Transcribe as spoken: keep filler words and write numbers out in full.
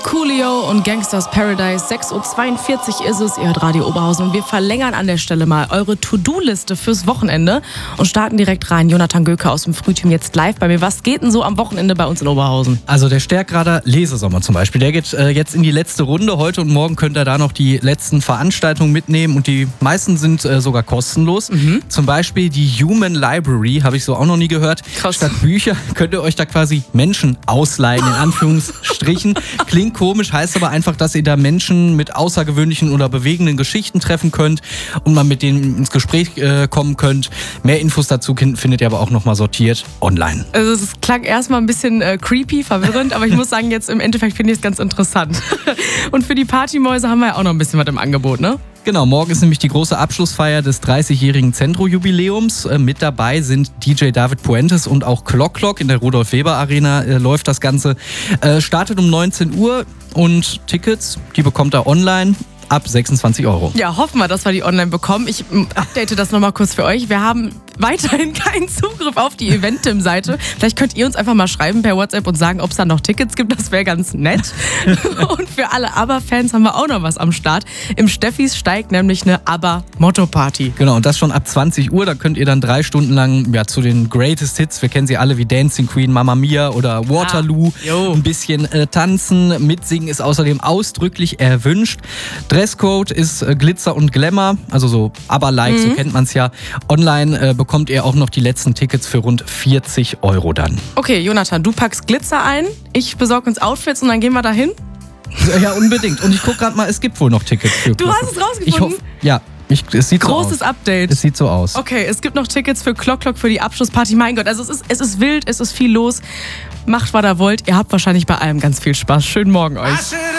Coolio und Gangsters Paradise. sechs Uhr zweiundvierzig ist es, ihr hört Radio Oberhausen und wir verlängern an der Stelle mal eure To-Do-Liste fürs Wochenende und starten direkt rein. Jonathan Göke aus dem Frühteam jetzt live bei mir. Was geht denn so am Wochenende bei uns in Oberhausen? Also der Stärkrader Lesesommer zum Beispiel, der geht äh, jetzt in die letzte Runde. Heute und morgen könnt ihr da noch die letzten Veranstaltungen mitnehmen und die meisten sind äh, sogar kostenlos. Mhm. Zum Beispiel die Human Library, habe ich so auch noch nie gehört. Krass. Statt Bücher könnt ihr euch da quasi Menschen ausleihen, in Anführungsstrichen. Klingt komisch, heißt aber einfach, dass ihr da Menschen mit außergewöhnlichen oder bewegenden Geschichten treffen könnt und mal mit denen ins Gespräch äh, kommen könnt. Mehr Infos dazu findet ihr aber auch nochmal sortiert online. Also es klang erstmal ein bisschen äh, creepy, verwirrend, aber ich muss sagen, jetzt im Endeffekt finde ich es ganz interessant. Und für die Partymäuse haben wir ja auch noch ein bisschen was im Angebot, ne? Genau, morgen ist nämlich die große Abschlussfeier des dreißigjährigen Zentro-Jubiläums. Äh, mit dabei sind D J David Puentes und auch Clock Clock. In der Rudolf-Weber-Arena äh, läuft das Ganze. Äh, startet um neunzehn Uhr und Tickets, die bekommt ihr online ab sechsundzwanzig Euro. Ja, hoffen wir, dass wir die online bekommen. Ich update das nochmal kurz für euch. Wir haben weiterhin keinen Zugriff auf die Eventim-Seite. Vielleicht könnt ihr uns einfach mal schreiben per WhatsApp und sagen, ob es da noch Tickets gibt. Das wäre ganz nett. Und für alle ABBA-Fans haben wir auch noch was am Start. Im Steffis steigt nämlich eine ABBA-Motto-Party. Genau, und das schon ab zwanzig Uhr. Da könnt ihr dann drei Stunden lang ja, zu den Greatest Hits, wir kennen sie alle wie Dancing Queen, Mamma Mia oder Waterloo, ah, ein bisschen äh, tanzen. Mitsingen ist außerdem ausdrücklich erwünscht. Dresscode ist äh, Glitzer und Glamour, also so ABBA-like, mhm. so kennt man es ja. Online äh, bekommt ihr auch noch die letzten Tickets für rund vierzig Euro dann. Okay, Jonathan, du packst Glitzer ein, ich besorge uns Outfits und dann gehen wir dahin? Ja, unbedingt. Und ich gucke gerade mal, es gibt wohl noch Tickets für Du hast es rausgefunden? Ich hoffe, ja. Ich, es sieht Großes so aus. Update. Es sieht so aus. Okay, es gibt noch Tickets für Clock Clock für die Abschlussparty. Mein Gott, also es ist, es ist wild, es ist viel los. Macht, was ihr wollt. Ihr habt wahrscheinlich bei allem ganz viel Spaß. Schönen Morgen euch.